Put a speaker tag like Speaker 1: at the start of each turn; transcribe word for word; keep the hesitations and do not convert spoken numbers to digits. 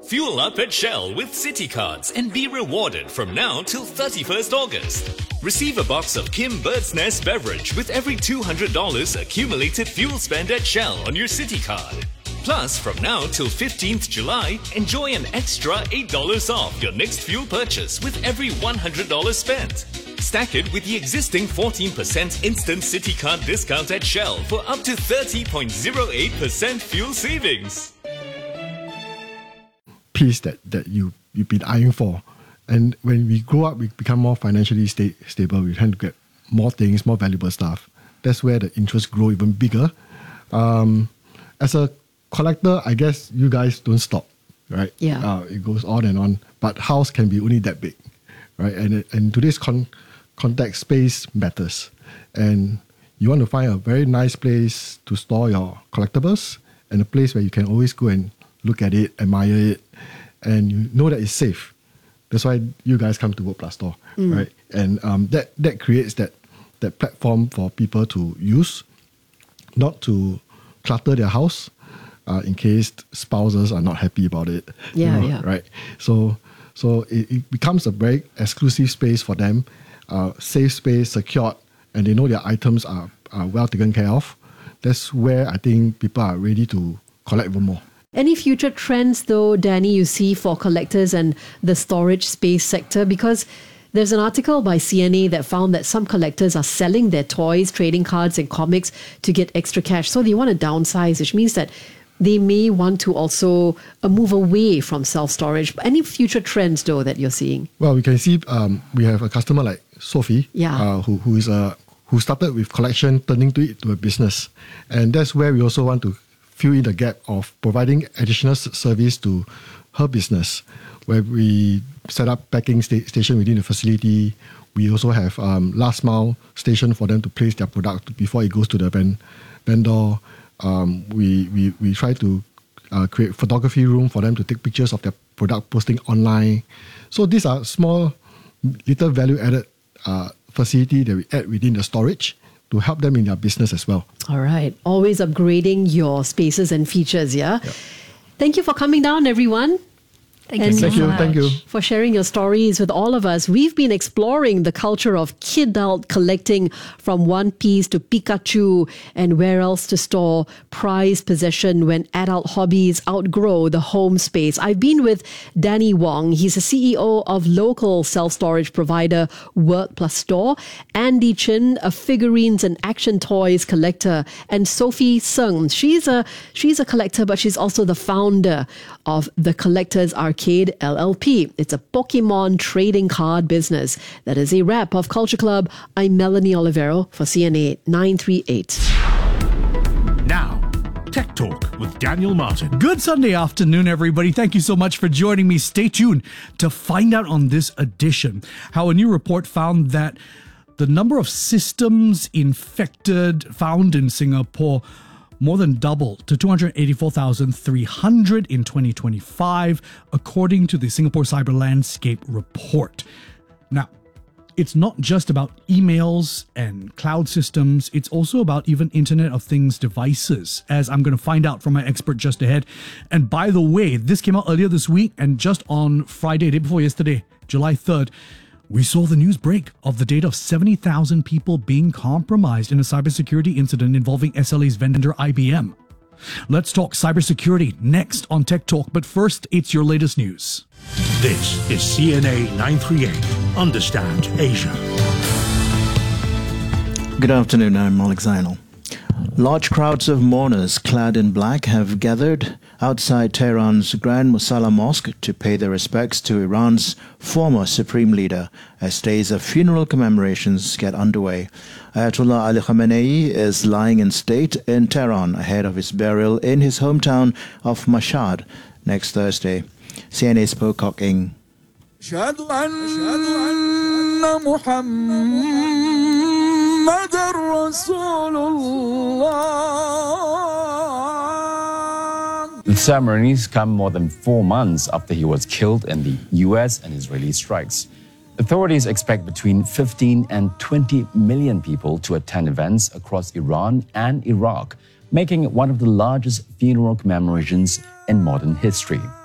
Speaker 1: Fuel up at Shell with City Cards and be rewarded from now till thirty-first August. Receive a box of Kim Bird's Nest beverage with every two hundred dollars accumulated fuel spend at Shell on your City Card. Plus, from now till fifteenth July, enjoy an extra eight dollars off your next fuel purchase with every one hundred dollars spent. Stack it with the existing fourteen percent instant City Card discount at Shell for up to thirty point zero eight percent fuel savings.
Speaker 2: Piece that, that you, you've been eyeing for. And when we grow up, we become more financially sta- stable. We tend to get more things, more valuable stuff. That's where the interests grow even bigger. Um, as a collector, I guess you guys don't stop, right?
Speaker 3: Yeah.
Speaker 2: Uh, it goes on and on. But house can be only that big, right? And in today's con- context, space matters. And you want to find a very nice place to store your collectibles and a place where you can always go and look at it, admire it, and you know that it's safe. That's why you guys come to WorkPlus Store, mm. right? And um, that that creates that that platform for people to use, not to clutter their house, uh, in case spouses are not happy about it.
Speaker 3: Yeah,
Speaker 2: you know,
Speaker 3: yeah.
Speaker 2: Right. So so it, it becomes a very exclusive space for them, uh, safe space, secured, and they know their items are, are well taken care of. That's where I think people are ready to collect even more.
Speaker 3: Any future trends, though, Danny, you see for collectors and the storage space sector? Because there's an article by C N A that found that some collectors are selling their toys, trading cards and comics to get extra cash. So they want to downsize, which means that they may want to also uh, move away from self-storage. Any future trends, though, that you're seeing?
Speaker 2: Well, we can see um, we have a customer like Sophie,
Speaker 3: yeah.
Speaker 2: uh, who, who is a who started with collection, turning to it to a business. And that's where we also want to fill in the gap of providing additional service to her business, where we set up packing sta- station within the facility. We also have um, last mile station for them to place their product before it goes to the van- vendor. Um, we, we we try to uh, create photography room for them to take pictures of their product, posting online. So these are small, little value added uh, facility that we add within the storage to help them in their business as well.
Speaker 3: All right. Always upgrading your spaces and features, yeah?
Speaker 2: Yep.
Speaker 3: Thank you for coming down, everyone.
Speaker 4: Thank
Speaker 3: and
Speaker 4: you so
Speaker 2: Thank you,
Speaker 4: much.
Speaker 2: thank you.
Speaker 3: For sharing your stories with all of us. We've been exploring the culture of kidult collecting, from One Piece to Pikachu, and where else to store prized possession when adult hobbies outgrow the home space. I've been with Danny Wong. He's the C E O of local self-storage provider WorkPlus Store. Andy Chin, a figurines and action toys collector. And Sophie Sung. She's a, she's a collector, but she's also the founder of the Collectors Arcade L L P. It's a Pokemon trading card business. That is a wrap of Culture Club. I'm Melanie Olivero for C N A nine three eight.
Speaker 5: Now, Tech Talk with Daniel Martin.
Speaker 6: Good Sunday afternoon, everybody. Thank you so much for joining me. Stay tuned to find out on this edition how a new report found that the number of systems infected found in Singapore more than doubled to two hundred eighty-four thousand three hundred in twenty twenty-five, according to the Singapore Cyber Landscape Report. Now, it's not just about emails and cloud systems, it's also about even Internet of Things devices, as I'm going to find out from my expert just ahead. And by the way, this came out earlier this week, and just on Friday, day before yesterday, July third, we saw the news break of the data of seventy thousand people being compromised in a cybersecurity incident involving S L A's vendor I B M. Let's talk cybersecurity next on Tech Talk, but first, it's your latest news.
Speaker 5: This is C N A nine three eight. Understand Asia.
Speaker 7: Good afternoon, I'm Alex Zainal. Large crowds of mourners clad in black have gathered outside Tehran's Grand Musalla Mosque to pay their respects to Iran's former supreme leader as days of funeral commemorations get underway. Ayatollah Ali Khamenei is lying in state in Tehran ahead of his burial in his hometown of Mashhad next Thursday. C N A spoke Kok Ing.
Speaker 8: The ceremonies come more than four months after he was killed in the U S and Israeli strikes. Authorities expect between fifteen and twenty million people to attend events across Iran and Iraq, making it one of the largest funeral commemorations in modern history.